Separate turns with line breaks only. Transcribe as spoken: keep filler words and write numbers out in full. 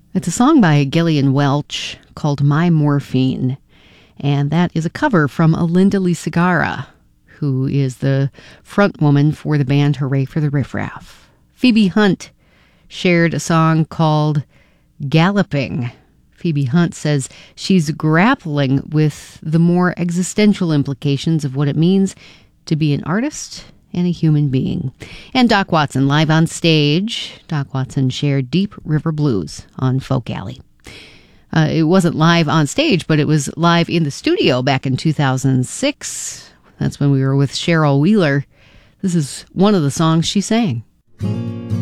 It's a song by Gillian Welch called My Morphine, and that is a cover from Alinda Lee Segarra, who is the front woman for the band Hooray for the Riff Raff. Phoebe Hunt shared a song called Galloping. Phoebe Hunt says she's grappling with the more existential implications of what it means to be an artist and a human being. And Doc Watson, live on stage. Doc Watson shared Deep River Blues on Folk Alley. Uh, it wasn't live on stage, but it was live in the studio back in two thousand six. That's when we were with Cheryl Wheeler. This is one of the songs she sang.